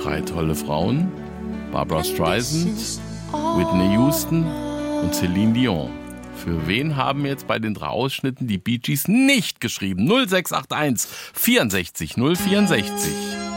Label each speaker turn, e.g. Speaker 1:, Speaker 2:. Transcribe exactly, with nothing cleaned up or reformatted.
Speaker 1: drei tolle Frauen. Barbra Streisand, Whitney Houston und Celine Dion. Für wen haben jetzt bei den drei Ausschnitten die Bee Gees nicht geschrieben? null sechs acht eins vierundsechzig null vierundsechzig.